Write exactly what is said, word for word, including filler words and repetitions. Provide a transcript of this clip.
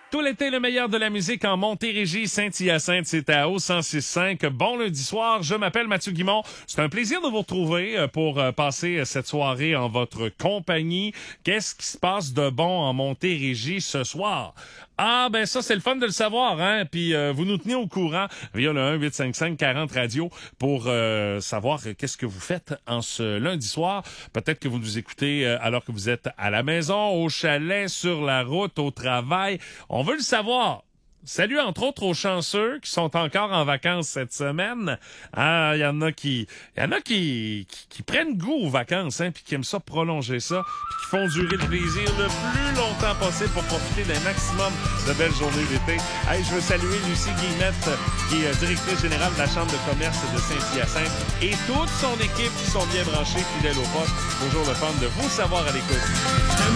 Tout l'été, le meilleur de la musique en Montérégie, Saint-Hyacinthe, c'est à O cent six cinq. Bon lundi soir, je m'appelle Mathieu Guimond. C'est un plaisir de vous retrouver pour passer cette soirée en votre compagnie. Qu'est-ce qui se passe de bon en Montérégie ce soir? Ah, ben ça, c'est le fun de le savoir, hein? Puis euh, vous nous tenez au courant via le un huit cinq cinq quarante radio pour euh, savoir qu'est-ce que vous faites en ce lundi soir. Peut-être que vous nous écoutez euh, alors que vous êtes à la maison, au chalet, sur la route, au travail. On veut le savoir. Salut, entre autres, aux chanceux qui sont encore en vacances cette semaine. Ah, il y en a qui, il y en a qui, qui, qui prennent goût aux vacances, hein, puis qui aiment ça prolonger ça, puis qui font durer le plaisir le plus longtemps possible pour profiter d'un maximum de belles journées d'été. Hey, je veux saluer Lucie Guillemette, qui est directrice générale de la Chambre de commerce de Saint-Hyacinthe, et toute son équipe qui sont bien branchés, fidèles au poste. Toujours le fun de vous savoir à l'écoute.